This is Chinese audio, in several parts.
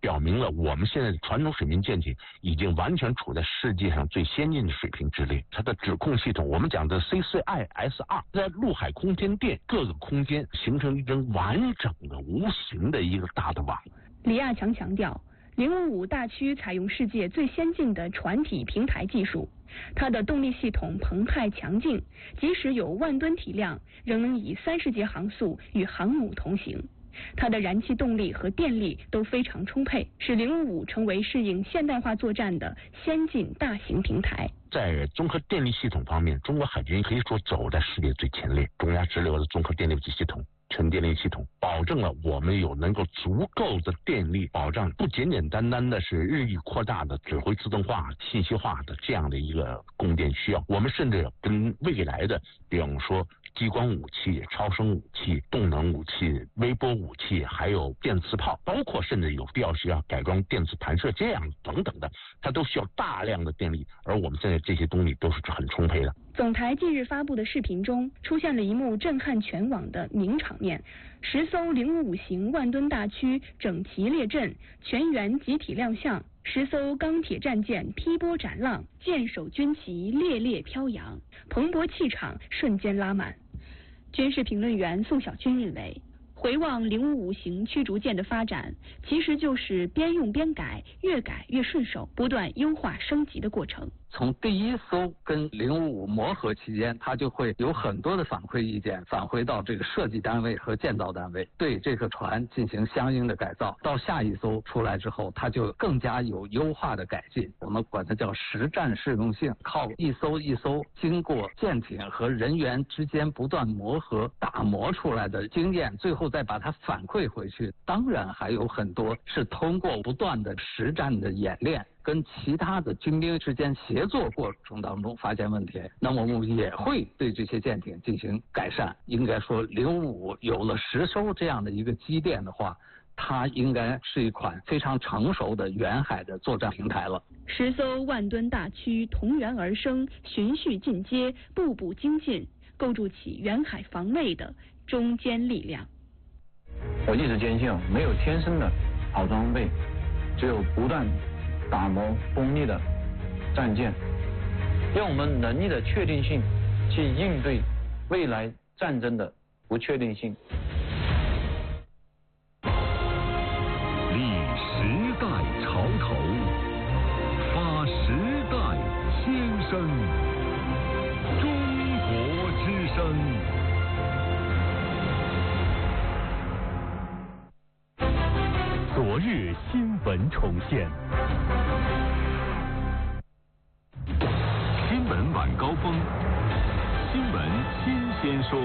表明了我们现在的传统水面舰艇已经完全处在世界上最先进的水平之列。它的指控系统，我们讲的 CCISR， 在陆海空间电各个空间形成一根完整的无形的一个大的网。 李亚强强调，055大驱采用世界最先进的船体平台技术，它的动力系统澎湃强劲，即使有万吨体量，仍能以30节航速与航母同行。它的燃气动力和电力都非常充沛，使055成为适应现代化作战的先进大型平台。 在综合电力系统方面，中国海军可以说走在世界最前列。中亚直流的综合电力系统、全电力系统，保证了我们有能够足够的电力保障，不简简单单的是日益扩大的指挥自动化、信息化的这样的一个供电需要。我们甚至跟未来的，比方说激光武器、超声武器、动能武器、微波武器，还有电磁炮，包括甚至有必要需要改装电磁弹射这样等等的，它都需要大量的电力，而我们现在这些动力都是很充沛的。 总台近日发布的视频中，出现了一幕震撼全网的名场面：10艘055型万吨大驱整齐列阵，全员集体亮相，10艘钢铁战舰劈波斩浪，舰首军旗猎猎飘扬，蓬勃气场瞬间拉满。军事评论员宋小军认为，回望055型驱逐舰的发展，其实就是边用边改，越改越顺手，不断优化升级的过程。 从第一艘跟055磨合期间，它就会有很多的反馈意见返回到这个设计单位和建造单位，对这个船进行相应的改造。到下一艘出来之后，它就更加有优化的改进，我们管它叫实战适用性，靠一艘一艘经过舰艇和人员之间不断磨合打磨出来的经验，最后再把它反馈回去。当然还有很多是通过不断的实战的演练，跟其他的军兵之间协作过程当中发现问题，那么我们也会对这些舰艇进行改善。应该说055有了10艘这样的一个基垫的话，它应该是一款非常成熟的远海的作战平台了。 10艘万吨大驱同源而生，循序进阶，步步精进，构筑起远海防卫的中坚力量。 我一直坚信，没有天生的好装备，只有不断打磨锋利的战舰，用我们能力的确定性去应对未来战争的不确定性。 立时代潮头，发时代先声，中国之声。昨日新闻重现，新闻晚高峰，新闻新鲜说。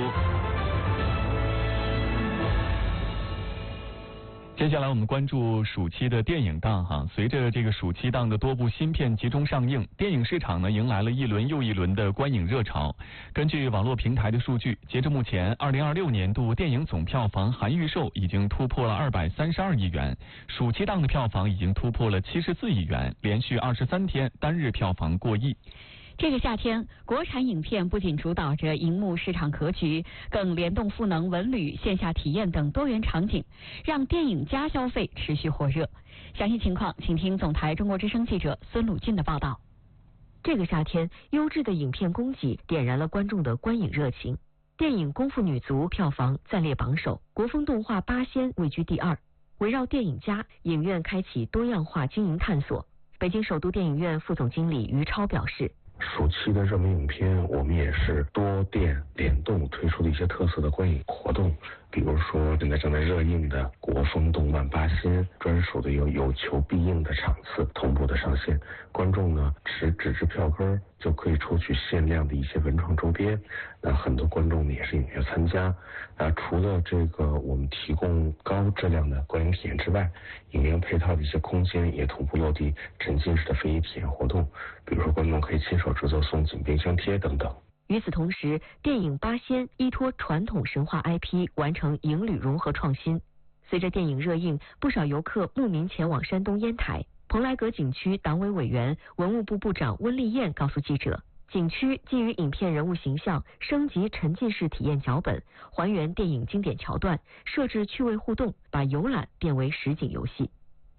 接下来我们关注暑期的电影档哈，随着这个暑期档的多部新片集中上映，电影市场呢迎来了一轮又一轮的观影热潮。根据网络平台的数据，截至目前，2026年度电影总票房含预售已经突破了232亿元，暑期档的票房已经突破了74亿元，连续23天单日票房过亿。 这个夏天，国产影片不仅主导着荧幕市场格局，更联动赋能文旅、线下体验等多元场景，让电影加消费持续火热。详细情况，请听总台中国之声记者孙鲁进的报道。 这个夏天，优质的影片供给点燃了观众的观影热情。电影《功夫女足》票房暂列榜首，国风动画《八仙》位居第2。围绕电影家，影院开启多样化经营探索。北京首都电影院副总经理于超表示， 暑期的热门影片，我们也是多店联动推出的一些特色的观影活动，比如说现在正在热映的国风动漫《八仙》，专属的有求必应的场次同步的上线，观众呢持纸质票根就可以抽取限量的一些文创周边。那很多观众呢也是踊跃参加。除了这个我们提供高质量的观影体验之外，影院配套的一些空间也同步落地沉浸式的非遗体验活动，比如说观众可以亲手制作送景冰箱贴等等。 与此同时，电影《八仙》依托传统神话 IP 完成影旅融合创新。随着电影热映，不少游客慕名前往山东烟台。蓬莱阁景区党委委员、文物部部长温丽燕告诉记者，景区基于影片人物形象升级沉浸式体验脚本，还原电影经典桥段，设置趣味互动，把游览变为实景游戏。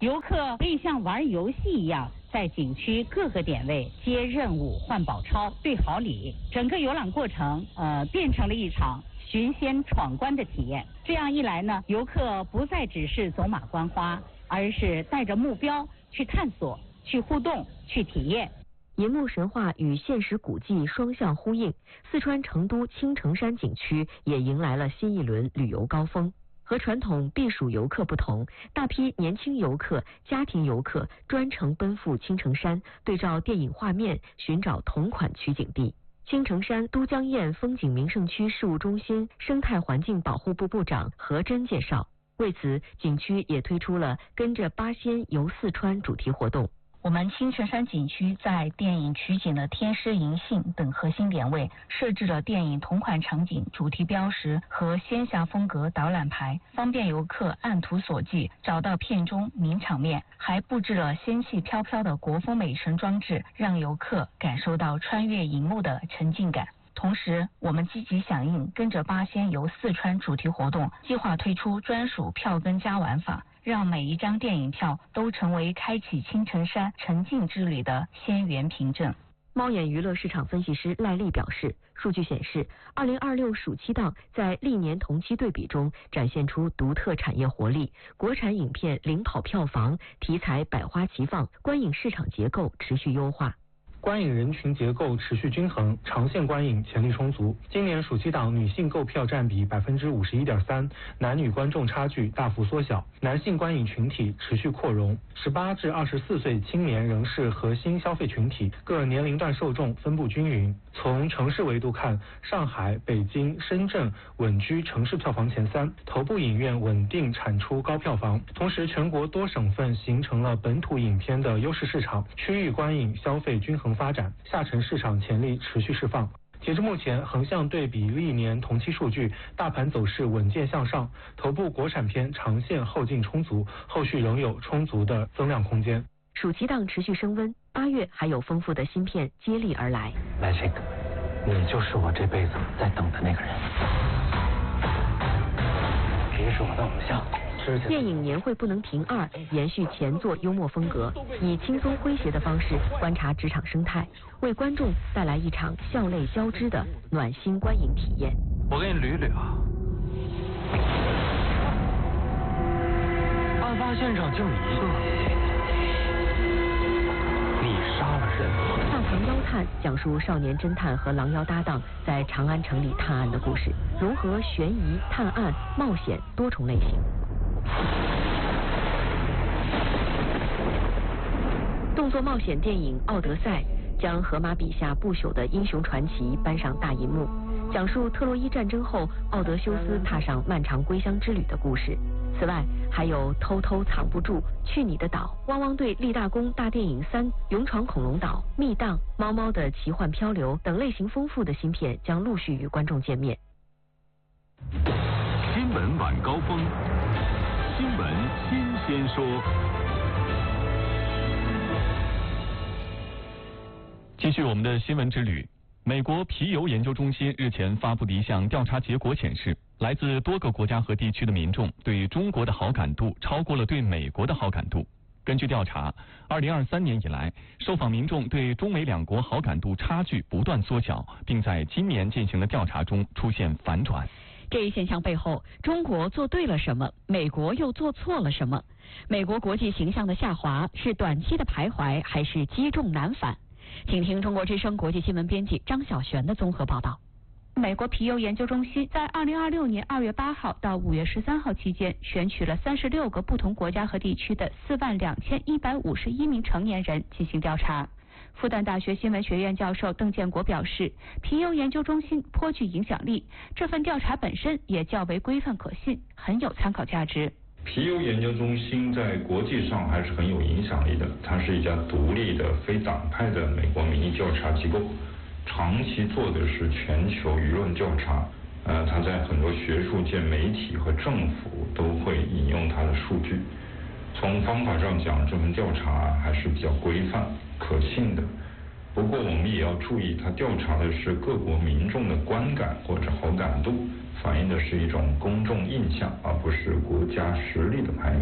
游客可以像玩游戏一样，在景区各个点位接任务、换宝钞、兑好礼，整个游览过程变成了一场寻仙闯关的体验。这样一来呢，游客不再只是走马观花，而是带着目标去探索、去互动、去体验。 银幕神话与现实古迹双向呼应，四川成都青城山景区也迎来了新一轮旅游高峰。和传统避暑游客不同，大批年轻游客、家庭游客专程奔赴青城山，对照电影画面寻找同款取景地。青城山都江堰风景名胜区事务中心生态环境保护部部长何真介绍，为此景区也推出了跟着八仙游四川主题活动。 我们青城山景区在电影取景的天师银杏等核心点位设置了电影同款场景主题标识和仙侠风格导览牌，方便游客按图索骥找到片中名场面，还布置了仙气飘飘的国风美神装置，让游客感受到穿越银幕的沉浸感。同时，我们积极响应跟着八仙游四川主题活动，计划推出专属票根加玩法，让每一张电影票都成为开启青城山沉浸之旅的仙缘凭证。 猫眼娱乐市场分析师赖丽表示，数据显示，2026暑期档在历年同期对比中展现出独特产业活力，国产影片领跑票房，题材百花齐放，观影市场结构持续优化。 观影人群结构持续均衡，长线观影潜力充足。今年暑期档女性购票占比51.3%，男女观众差距大幅缩小，男性观影群体持续扩容。18至24岁青年仍是核心消费群体，各年龄段受众分布均匀。从城市维度看，上海、北京、深圳稳居城市票房前3，头部影院稳定产出高票房。同时，全国多省份形成了本土影片的优势市场，区域观影消费均衡发展，下沉市场潜力持续释放。截至目前，横向对比历年同期数据，大盘走势稳健向上，头部国产片长线后劲充足，后续仍有充足的增量空间。 暑期档持续升温，8月还有丰富的新片接力而来。 Magic， 你就是我这辈子在等的那个人，你是我的偶像。 电影年会不能停2延续前作幽默风格，以轻松诙谐的方式观察职场生态，为观众带来一场笑泪交织的暖心观影体验。 我给你捋捋啊，案发现场就你一个，你杀了人。 大唐妖探讲述少年侦探和狼妖搭档在长安城里探案的故事，融合悬疑、探案、冒险多重类型。动作冒险电影《奥德赛》将荷马笔下不朽的英雄传奇搬上大银幕，讲述特洛伊战争后奥德修斯踏上漫长归乡之旅的故事。此外，还有偷偷藏不住、去你的岛、汪汪队立大功大电影3、勇闯恐龙岛、密档、猫猫的奇幻漂流等类型丰富的新片将陆续与观众见面。 新闻晚高峰，新闻新鲜说。 继续我们的新闻之旅。美国皮尤研究中心日前发布的一项调查结果显示，来自多个国家和地区的民众对中国的好感度超过了对美国的好感度。根据调查，2023年以来，受访民众对中美两国好感度差距不断缩小，并在今年进行的调查中出现反转。 这一现象背后，中国做对了什么？美国又做错了什么？美国国际形象的下滑是短期的徘徊，还是积重难返？请听中国之声国际新闻编辑张小璇的综合报道。 美国皮尤研究中心在2026年2月8号到5月13号期间，选取了36个不同国家和地区的42151名成年人进行调查。复旦大学新闻学院教授邓建国表示，皮尤研究中心颇具影响力，这份调查本身也较为规范可信，很有参考价值。 皮尤研究中心在国际上还是很有影响力的，它是一家独立的非党派的美国民意调查机构，长期做的是全球舆论调查。它在很多学术界、媒体和政府都会引用它的数据。从方法上讲，这份调查还是比较规范、可信的。不过我们也要注意，它调查的是各国民众的观感或者好感度，反映的是一种公众印象，而不是国家实力的排名。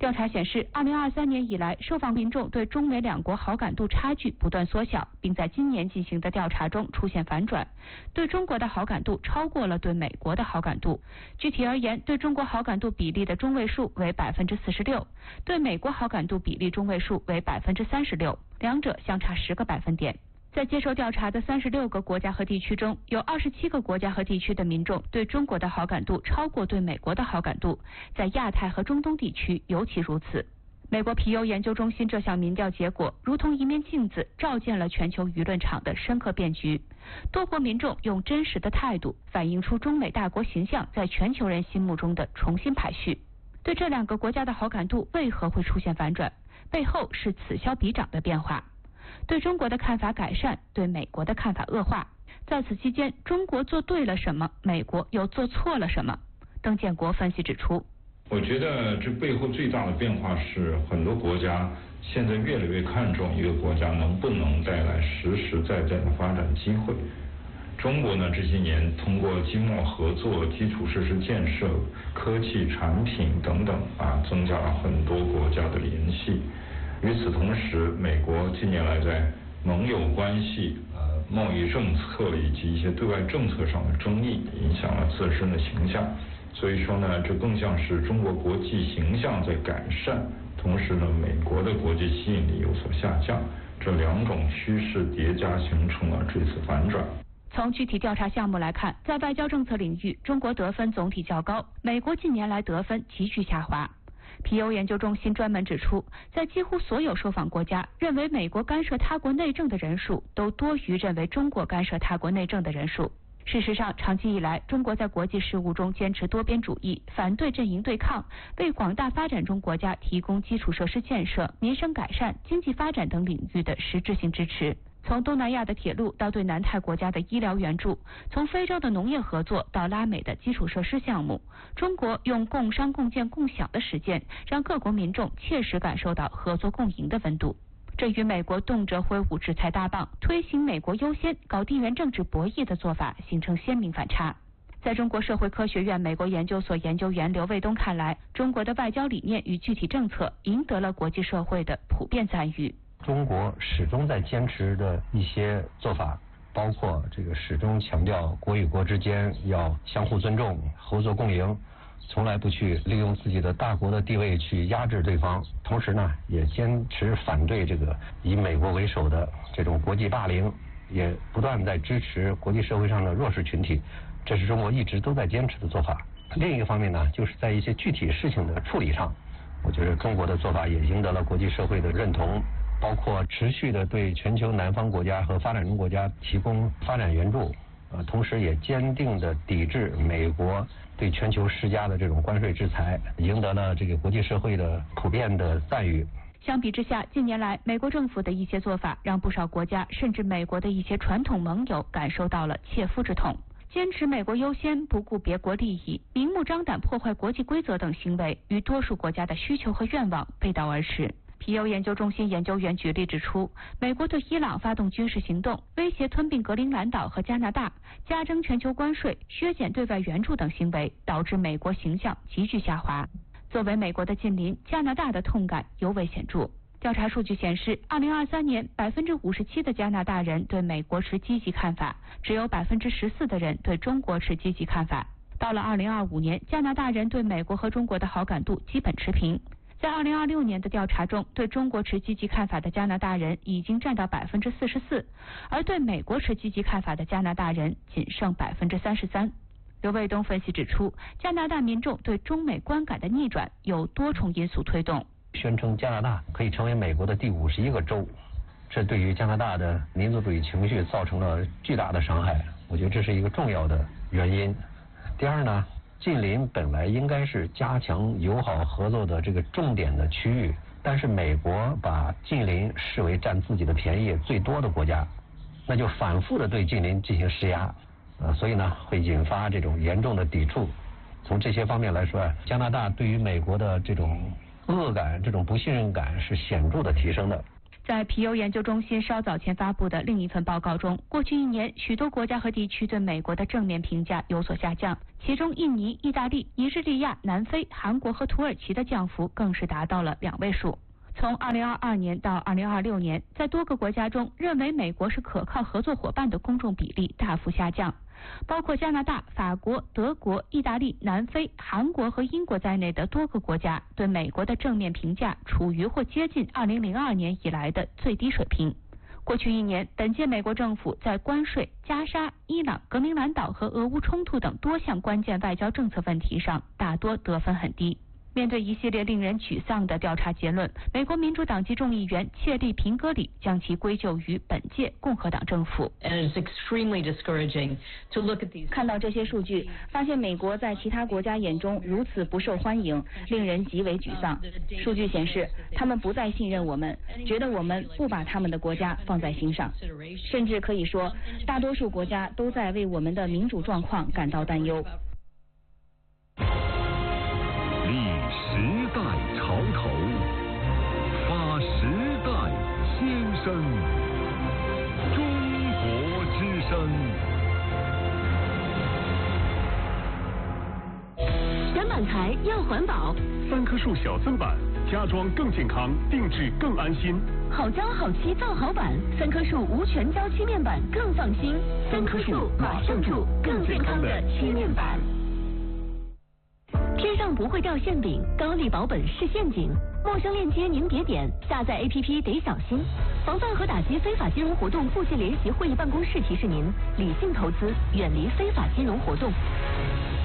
调查显示，2023年以来，受访民众对中美两国好感度差距不断缩小，并在今年进行的调查中出现反转，对中国的好感度超过了对美国的好感度。具体而言，对中国好感度比例的中位数为46%，对美国好感度比例中位数为36%，两者相差10个百分点。在接受调查的36个国家和地区中，有27个国家和地区的民众对中国的好感度超过对美国的好感度，在亚太和中东地区尤其如此。美国皮尤研究中心这项民调结果如同一面镜子，照见了全球舆论场的深刻变局。多国民众用真实的态度反映出中美大国形象在全球人心目中的重新排序。对这两个国家的好感度为何会出现反转？背后是此消彼长的变化。对中国的看法改善，对美国的看法恶化。在此期间，中国做对了什么？美国又做错了什么？邓建国分析指出， 我觉得这背后最大的变化是，很多国家现在越来越看重一个国家能不能带来实实在在的发展机会。中国呢，这些年通过经贸合作、基础设施建设、科技产品等等增加了很多国家的联系。与此同时，美国近年来在盟友关系、贸易政策以及一些对外政策上的争议，影响了自身的形象。所以说呢，这更像是中国国际形象在改善，同时呢，美国的国际吸引力有所下降，这两种趋势叠加形成了这次反转。 从具体调查项目来看，在外交政策领域，中国得分总体较高，美国近年来得分急剧下滑。皮尤研究中心专门指出，在几乎所有受访国家，认为美国干涉他国内政的人数都多于认为中国干涉他国内政的人数。事实上，长期以来，中国在国际事务中坚持多边主义，反对阵营对抗，为广大发展中国家提供基础设施建设、民生改善、经济发展等领域的实质性支持。从东南亚的铁路到对南太国家的医疗援助，从非洲的农业合作到拉美的基础设施项目，中国用共商共建共享的实践，让各国民众切实感受到合作共赢的温度。这与美国动辄挥舞制裁大棒，推行美国优先、搞地缘政治博弈的做法形成鲜明反差。在中国社会科学院美国研究所研究员刘卫东看来，中国的外交理念与具体政策赢得了国际社会的普遍赞誉。 中国始终在坚持的一些做法，包括这个始终强调国与国之间要相互尊重、合作共赢，从来不去利用自己的大国的地位去压制对方。同时呢，也坚持反对这个以美国为首的这种国际霸凌，也不断在支持国际社会上的弱势群体，这是中国一直都在坚持的做法。另一个方面呢，就是在一些具体事情的处理上，我觉得中国的做法也赢得了国际社会的认同。包括持续的对全球南方国家和发展中国家提供发展援助，同时也坚定的抵制美国对全球施加的这种关税制裁，赢得了这个国际社会的普遍的赞誉。 相比之下，近年来美国政府的一些做法，让不少国家甚至美国的一些传统盟友感受到了切肤之痛。坚持美国优先、不顾别国利益、明目张胆破坏国际规则等行为，与多数国家的需求和愿望背道而驰。皮尤研究中心研究员举例指出，美国对伊朗发动军事行动，威胁吞并格陵兰岛和加拿大，加征全球关税、削减对外援助等行为，导致美国形象急剧下滑。作为美国的近邻，加拿大的痛感尤为显著。调查数据显示，2023年57%的加拿大人对美国持积极看法，只有14%的人对中国持积极看法。到了2025年，加拿大人对美国和中国的好感度基本持平。在2026年的调查中，对中国持积极看法的加拿大人已经占到44%，而对美国持积极看法的加拿大人仅剩33%。刘卫东分析指出，加拿大民众对中美观感的逆转有多重因素推动。 宣称加拿大可以成为美国的第51个州，这对于加拿大的民族主义情绪造成了巨大的伤害，我觉得这是一个重要的原因。第二呢，近邻本来应该是加强友好合作的这个重点的区域，但是美国把近邻视为占自己的便宜最多的国家，那就反复的对近邻进行施压，所以呢会引发这种严重的抵触。从这些方面来说，加拿大对于美国的这种恶感、这种不信任感是显著的提升的。 在皮尤研究中心稍早前发布的另一份报告中，过去1年，许多国家和地区对美国的正面评价有所下降，其中印尼、意大利、尼日利亚、南非、韩国和土耳其的降幅更是达到了2位数。从2022年到2026年，在多个国家中，认为美国是可靠合作伙伴的公众比例大幅下降，包括加拿大、法国、德国、意大利、南非、韩国和英国在内的多个国家对美国的正面评价处于或接近2002年以来的最低水平。过去1年，本届美国政府在关税、加沙、伊朗、革命蓝岛和俄乌冲突等多项关键外交政策问题上，大多得分很低。面对一系列令人沮丧的调查结论，美国民主党籍众议员切利·平格里将其归咎于本届共和党政府。 看到这些数据，发现美国在其他国家眼中如此不受欢迎，令人极为沮丧。数据显示，他们不再信任我们，觉得我们不把他们的国家放在心上，甚至可以说，大多数国家都在为我们的民主状况感到担忧。 立时代潮头，发时代先声，中国之声。 选板材要环保，3棵树小增板，家装更健康，定制更安心。 好胶好漆造好板，3棵树无全胶漆面板更放心。3棵树马上住更健康的漆面板。天上不会掉馅饼，高丽保本是陷阱。陌生链接您别点，下载 APP 得小心。防范和打击非法金融活动部县联席会议办公室提示您：理性投资，远离非法金融活动。